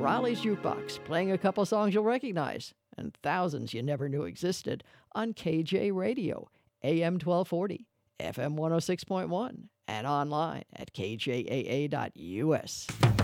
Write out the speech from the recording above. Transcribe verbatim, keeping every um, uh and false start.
Raleigh's Jukebox, playing a couple songs you'll recognize and thousands you never knew existed on K J Radio, A M twelve forty, F M one oh six point one, and online at K J A A dot U S.